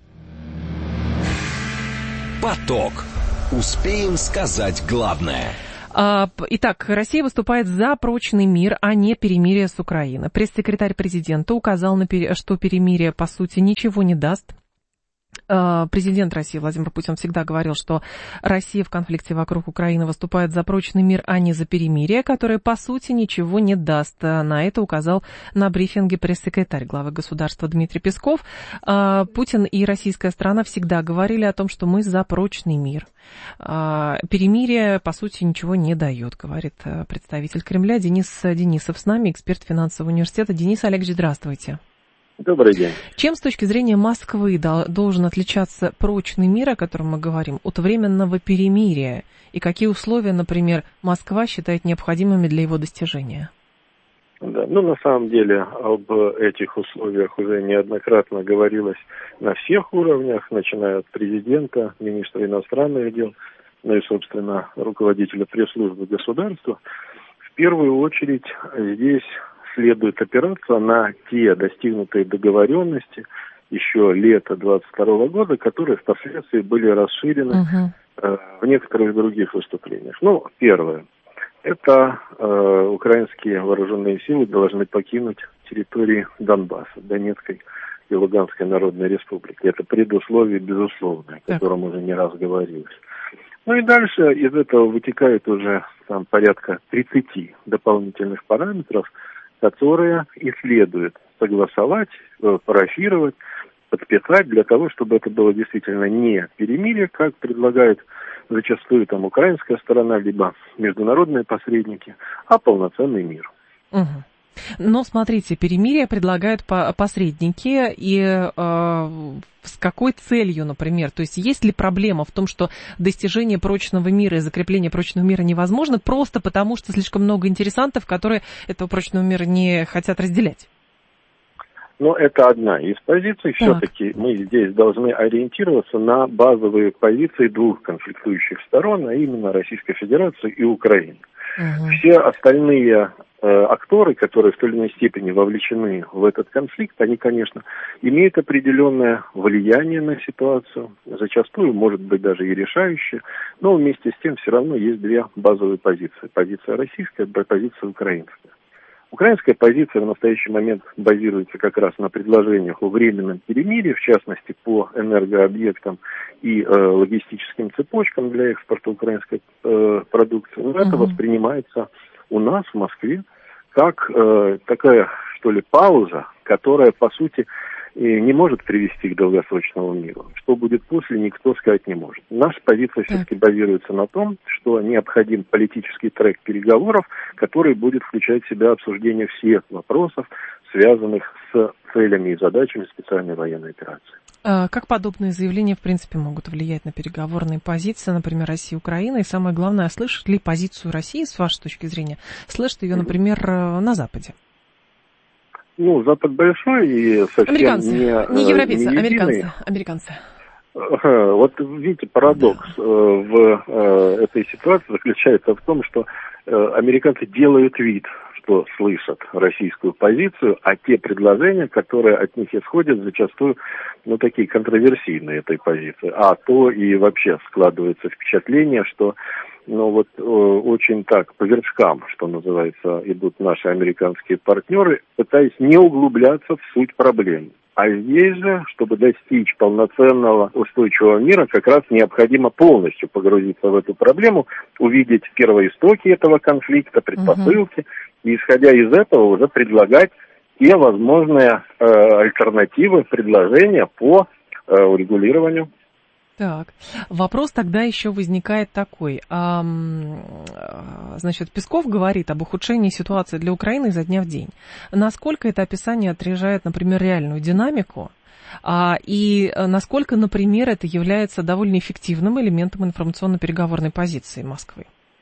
Поток. Успеем сказать главное. Итак, Россия выступает за прочный мир, а не перемирие с Украиной. Пресс-секретарь президента указал, что перемирие, по сути, ничего не даст. Президент России Владимир Путин всегда говорил, что Россия в конфликте вокруг Украины выступает за прочный мир, а не за перемирие, которое, по сути, ничего не даст. На это указал на брифинге пресс-секретарь главы государства Дмитрий Песков. Путин и российская сторона всегда говорили о том, что мы за прочный мир. Перемирие, по сути, ничего не дает, говорит представитель Кремля Денис Денисов с нами, эксперт финансового университета. Денис Олегович, здравствуйте. Добрый день. Чем с точки зрения Москвы должен отличаться прочный мир, о котором мы говорим, от временного перемирия? И какие условия, например, Москва считает необходимыми для его достижения? Да, на самом деле об этих условиях уже неоднократно говорилось на всех уровнях, начиная от президента, министра иностранных дел, и, собственно, руководителя пресс-службы государства. В первую очередь здесь следует опираться на те достигнутые договоренности еще лета 2022 года, которые впоследствии были расширены в некоторых других выступлениях. Первое. Это украинские вооруженные силы должны покинуть территории Донбасса, Донецкой и Луганской Народной Республики. Это предусловие безусловное, о котором уже не раз говорилось. И дальше из этого вытекает уже порядка 30 дополнительных параметров, которые и следует согласовать, парафировать, подписать для того, чтобы это было действительно не перемирие, как предлагает зачастую украинская сторона, либо международные посредники, а полноценный мир. Угу. Но смотрите, перемирие предлагают посредники, и с какой целью, например? То есть есть ли проблема в том, что достижение прочного мира и закрепление прочного мира невозможно просто потому, что слишком много интересантов, которые этого прочного мира не хотят разделять? Это одна из позиций. Все-таки мы здесь должны ориентироваться на базовые позиции двух конфликтующих сторон, а именно Российской Федерации и Украины. Все остальные акторы, которые в той или иной степени вовлечены в этот конфликт, они, конечно, имеют определенное влияние на ситуацию, зачастую, может быть, даже и решающее, но вместе с тем все равно есть две базовые позиции. Позиция российская, позиция украинская. Украинская позиция в настоящий момент базируется как раз на предложениях о временном перемирии, в частности, по энергообъектам и логистическим цепочкам для экспорта украинской продукции. Но это воспринимается у нас в Москве как такая, пауза, которая, по сути, не может привести к долгосрочному миру. Что будет после, никто сказать не может. Наша позиция все-таки базируется на том, что необходим политический трек переговоров, который будет включать в себя обсуждение всех вопросов, связанных с целями и задачами специальной военной операции. Как подобные заявления, в принципе, могут влиять на переговорные позиции, например, России и Украины? И самое главное, слышит ли позицию России, с вашей точки зрения, слышит ее, например, на Западе? Запад большой и совсем не европейцы, американцы. Вот видите, парадокс в этой ситуации заключается в том, что американцы делают вид, что слышат российскую позицию, а те предложения, которые от них исходят, зачастую, такие контроверсийные этой позиции. А то и вообще складывается впечатление, что, очень так по вершкам, что называется, идут наши американские партнеры, пытаясь не углубляться в суть проблем. А здесь же, чтобы достичь полноценного устойчивого мира, как раз необходимо полностью погрузиться в эту проблему, увидеть первоистоки этого конфликта, предпосылки, и, исходя из этого, уже предлагать те возможные альтернативы, предложения по урегулированию. Так, вопрос тогда еще возникает такой. Значит, Песков говорит об ухудшении ситуации для Украины изо дня в день. Насколько это описание отражает, например, реальную динамику? И насколько, например, это является довольно эффективным элементом информационно-переговорной позиции Москвы?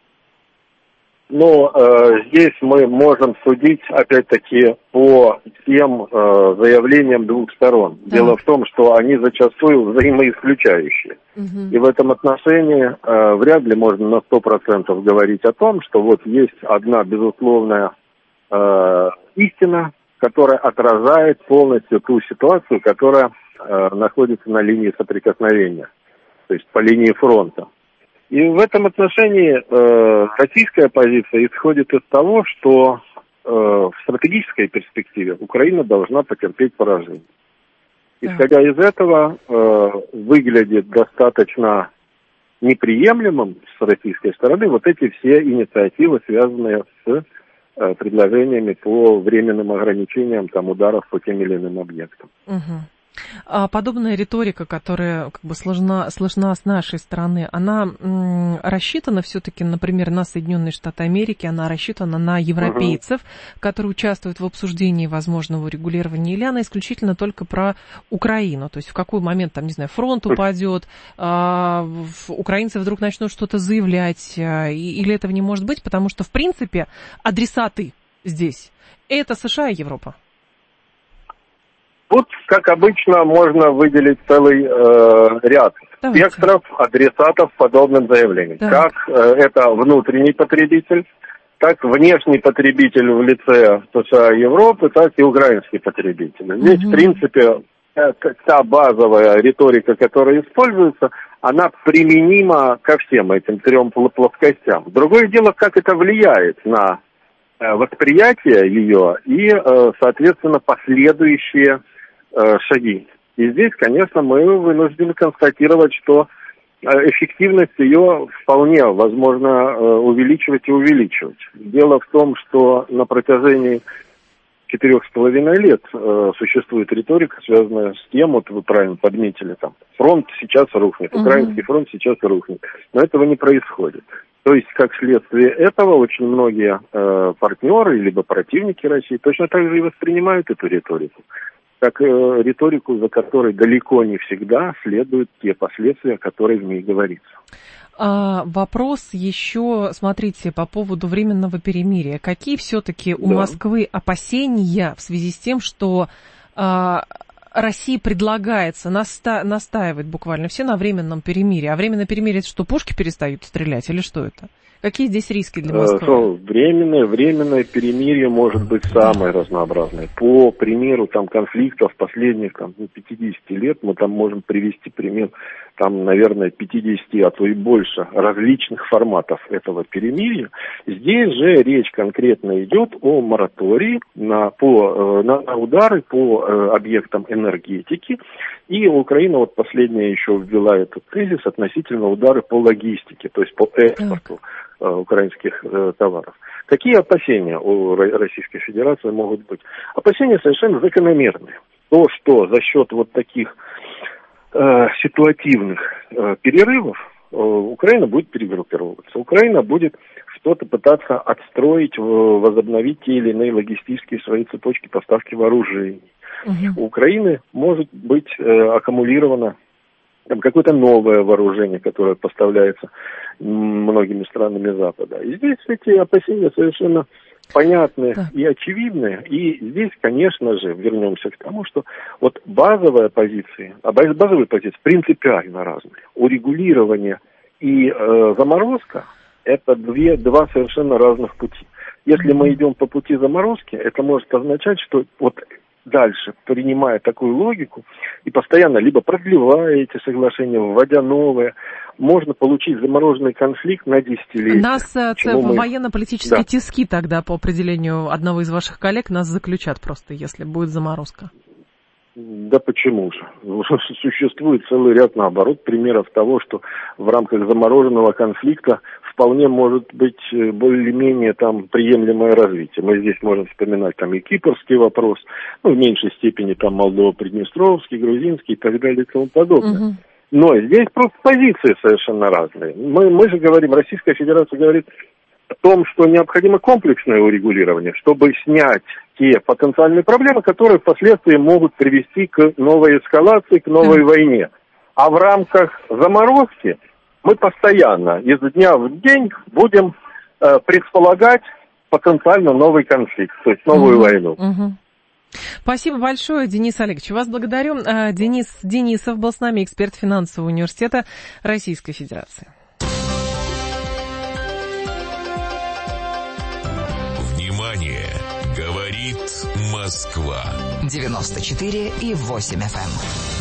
Здесь мы можем судить, опять-таки, по тем заявлениям двух сторон. Да. Дело в том, что они зачастую взаимоисключающие. И в этом отношении вряд ли можно на 100% говорить о том, что вот есть одна безусловная истина, которая отражает полностью ту ситуацию, которая находится на линии соприкосновения, то есть по линии фронта. И в этом отношении российская позиция исходит из того, что в стратегической перспективе Украина должна потерпеть поражение. Исходя из этого, выглядит достаточно неприемлемым с российской стороны вот эти все инициативы, связанные с предложениями по временным ограничениям ударов по тем или иным объектам. Подобная риторика, которая слышна с нашей стороны, она рассчитана все-таки, например, на Соединенные Штаты Америки, она рассчитана на европейцев, которые участвуют в обсуждении возможного урегулирования, или она исключительно только про Украину? То есть в какой момент, фронт упадет, украинцы вдруг начнут что-то заявлять, или этого не может быть, потому что, в принципе, адресаты здесь – это США и Европа. Тут, как обычно, можно выделить целый ряд спектров, адресатов подобным заявлениям. Как это внутренний потребитель, так внешний потребитель в лице США и Европы, так и украинский потребитель. Здесь, в принципе, та базовая риторика, которая используется, она применима ко всем этим трем плоскостям. Другое дело, как это влияет на восприятие ее и, соответственно, последующие шаги. И здесь, конечно, мы вынуждены констатировать, что эффективность ее вполне возможно увеличивать и увеличивать. Дело в том, что на протяжении 4,5 лет существует риторика, связанная с тем, вот вы правильно подметили, фронт сейчас рухнет, украинский фронт сейчас рухнет. Но этого не происходит. То есть, как следствие этого, очень многие партнеры, либо противники России точно так же и воспринимают эту риторику. Как риторику, за которой далеко не всегда следуют те последствия, о которых в ней говорится. Вопрос еще, смотрите, по поводу временного перемирия. Какие все-таки у Москвы опасения в связи с тем, что России предлагается, настаивает буквально все на временном перемирии? А временное перемирие — это что, пушки перестают стрелять или что это? Какие здесь риски для Москвы? Временное перемирие может быть самое разнообразное. По примеру конфликтов последних 50 лет мы можем привести пример наверное, 50, а то и больше различных форматов этого перемирия. Здесь же речь конкретно идет о моратории на удары по объектам энергетики. И Украина последняя еще ввела этот тезис относительно удары по логистике, то есть по экспорту украинских товаров. Какие опасения у Российской Федерации могут быть? Опасения совершенно закономерные. То, что за счет таких ситуативных перерывов Украина будет перегруппировываться. Украина будет что-то пытаться отстроить, возобновить те или иные логистические свои цепочки поставки вооружений. У Украины может быть аккумулировано какое-то новое вооружение, которое поставляется многими странами Запада. И здесь эти опасения совершенно понятные и очевидные. И здесь, конечно же, вернемся к тому, что базовые позиции принципиально разные. Урегулирование и заморозка – это два совершенно разных пути. Если мы идем по пути заморозки, это может означать, что вот дальше, принимая такую логику и постоянно либо продлевая эти соглашения, вводя новые, можно получить замороженный конфликт на десятилетия. Нас военно-политические тиски тогда, по определению одного из ваших коллег, нас заключат просто, если будет заморозка. Да почему же? Существует целый ряд, наоборот, примеров того, что в рамках замороженного конфликта вполне может быть более-менее там приемлемое развитие. Мы здесь можем вспоминать там и кипрский вопрос, в меньшей степени там Молдово-Приднестровский, грузинский и так далее и тому подобное. Угу. Но здесь просто позиции совершенно разные. Мы же говорим, Российская Федерация говорит о том, что необходимо комплексное урегулирование, чтобы снять те потенциальные проблемы, которые впоследствии могут привести к новой эскалации, к новой войне. А в рамках заморозки мы постоянно, из дня в день, будем предполагать потенциально новый конфликт, то есть новую войну. Спасибо большое, Денис Олегович. Вас благодарю. Денис Денисов был с нами, эксперт финансового университета Российской Федерации. Внимание! Говорит Москва. 94,8 FM.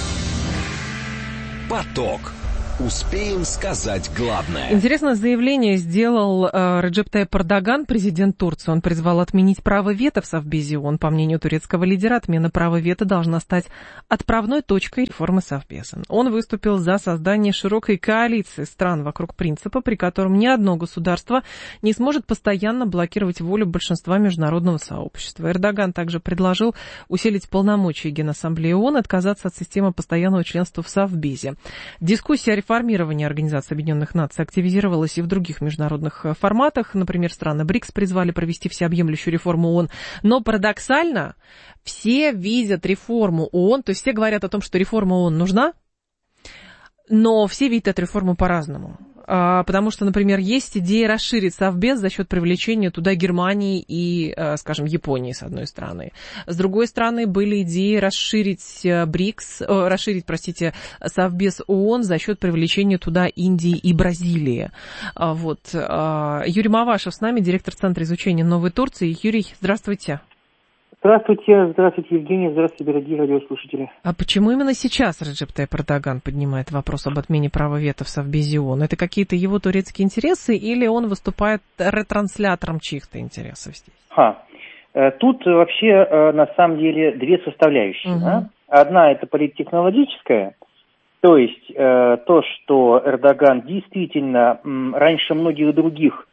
Поток. Успеем сказать главное. Интересное заявление сделал Реджеп Тайип Эрдоган, президент Турции. Он призвал отменить право вето в Совбезе ООН. По мнению турецкого лидера, отмена права вето должна стать отправной точкой реформы Совбеза. Он выступил за создание широкой коалиции стран вокруг принципа, при котором ни одно государство не сможет постоянно блокировать волю большинства международного сообщества. Эрдоган также предложил усилить полномочия Генассамблеи ООН, отказаться от системы постоянного членства в Совбезе. Дискуссия о реформирование Организации Объединенных Наций активизировалось и в других международных форматах. Например, страны БРИКС призвали провести всеобъемлющую реформу ООН. Но парадоксально, все видят реформу ООН, то есть все говорят о том, что реформа ООН нужна, но все видят эту реформу по-разному. Потому что, например, есть идея расширить Совбез за счет привлечения туда Германии и, скажем, Японии, с одной стороны. С другой стороны, были идеи расширить Совбез ООН за счет привлечения туда Индии и Бразилии. Вот. Юрий Мавашев с нами, директор Центра изучения Новой Турции. Юрий, здравствуйте. Здравствуйте, Евгений, здравствуйте, дорогие радиослушатели. А почему именно сейчас Реджеп Тайип Эрдоган поднимает вопрос об отмене права вето в Совбезе ООН? Это какие-то его турецкие интересы или он выступает ретранслятором чьих-то интересов здесь? Тут вообще на самом деле две составляющие. Да? Одна это политтехнологическая, то есть то, что Эрдоган действительно раньше многих других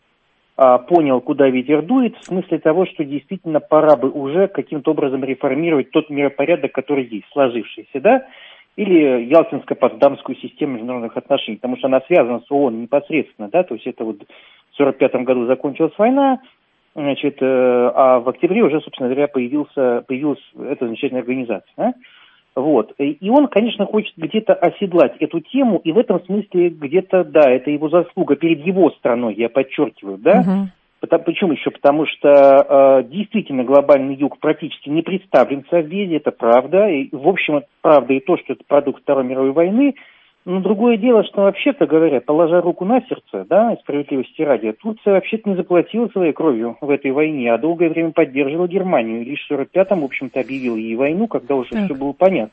понял, куда ветер дует, в смысле того, что действительно пора бы уже каким-то образом реформировать тот миропорядок, который есть, сложившийся, да, или Ялтинско-Потсдамскую систему международных отношений, потому что она связана с ООН непосредственно, да, то есть это вот в 1945 году закончилась война, значит, а в октябре уже, собственно говоря, появилась эта замечательная организация, да? Вот. И он, конечно, хочет где-то оседлать эту тему, и в этом смысле где-то, да, это его заслуга перед его страной, я подчеркиваю, да. Почему еще? Потому что действительно глобальный юг практически не представлен в Совбезе, это правда. И, в общем, правда и то, что это продукт Второй мировой войны. Но другое дело, что вообще-то говоря, положа руку на сердце, да, справедливости ради, Турция вообще-то не заплатила своей кровью в этой войне, а долгое время поддерживала Германию. И лишь в 1945-м, в общем-то, объявила ей войну, когда уже все было понятно.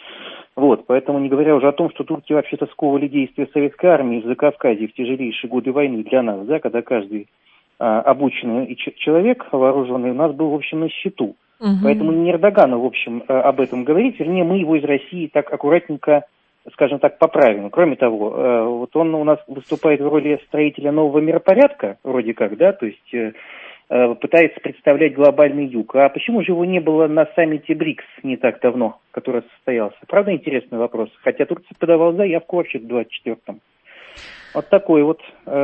Вот, поэтому не говоря уже о том, что турки вообще-то сковывали действия советской армии в Закавказье в тяжелейшие годы войны для нас, да, когда каждый обученный человек, вооруженный, у нас был, в общем, на счету. Поэтому не Эрдогану, в общем, об этом говорить, вернее, мы его из России так аккуратненько, скажем так, поправим. Кроме того, вот он у нас выступает в роли строителя нового миропорядка, вроде как, да, то есть пытается представлять глобальный юг. А почему же его не было на саммите БРИКС не так давно, который состоялся? Правда, интересный вопрос. Хотя Турция подавала заявку вообще в 24-м. Вот такой вот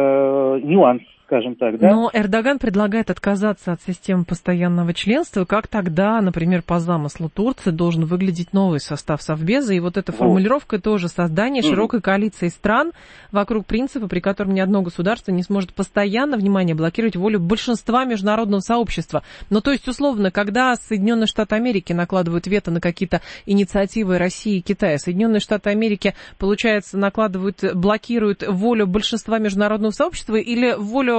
нюанс, скажем так, да? Но Эрдоган предлагает отказаться от системы постоянного членства. Как тогда, например, по замыслу Турции должен выглядеть новый состав Совбеза? И вот эта формулировка тоже создание широкой коалиции стран вокруг принципа, при котором ни одно государство не сможет постоянно, внимание, блокировать волю большинства международного сообщества. Ну, то есть, условно, когда Соединенные Штаты Америки накладывают вето на какие-то инициативы России и Китая, Соединенные Штаты Америки, получается, блокируют волю большинства международного сообщества или волю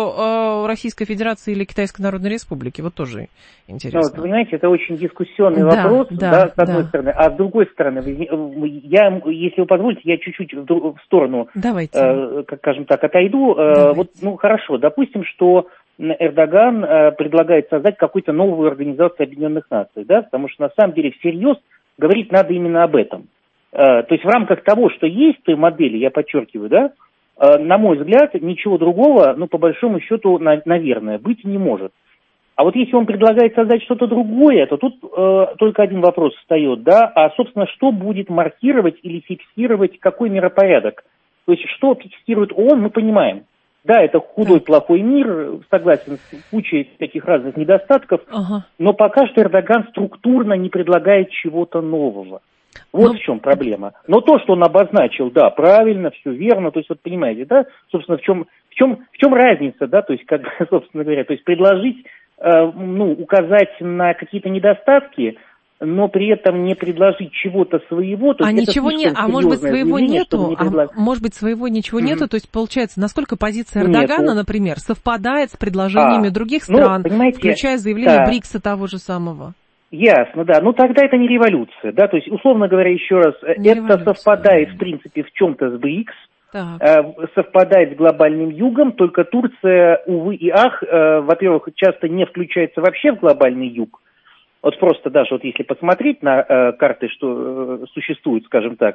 Российской Федерации или Китайской Народной Республики? Вот тоже интересно. Ну, вот, понимаете, это очень дискуссионный вопрос, да, с одной стороны. А с другой стороны, если вы позволите, я чуть-чуть в сторону, скажем так, отойду. Вот, ну, хорошо, допустим, что Эрдоган предлагает создать какую-то новую организацию Объединенных Наций, да, потому что на самом деле всерьез говорить надо именно об этом. То есть в рамках того, что есть в той модели, я подчеркиваю, да, на мой взгляд, ничего другого, ну, по большому счету, наверное, быть не может. А вот если он предлагает создать что-то другое, то тут только один вопрос встает, да, а, собственно, что будет маркировать или фиксировать, какой миропорядок? То есть что фиксирует ООН, мы понимаем. Да, это худой, плохой мир, согласен, с кучей таких разных недостатков, но пока что Эрдоган структурно не предлагает чего-то нового. Вот в чем проблема. Но то, что он обозначил, да, правильно, все верно, то есть, вот понимаете, да, собственно, в чем разница, да, то есть, как, собственно говоря, то есть предложить, указать на какие-то недостатки, но при этом не предложить чего-то своего. То есть ничего нет, может быть, своего нету, может быть, своего ничего нету, то есть, получается, насколько позиция Эрдогана, например, совпадает с предложениями других стран, включая заявление БРИКСа того же самого. Ясно, да. Ну, тогда это не революция, да, то есть, условно говоря, еще раз, это совпадает, в принципе, в чем-то с БРИКС, совпадает с глобальным югом, только Турция, увы и ах, во-первых, часто не включается вообще в глобальный юг. Вот просто даже вот если посмотреть на карты, что существует, скажем так,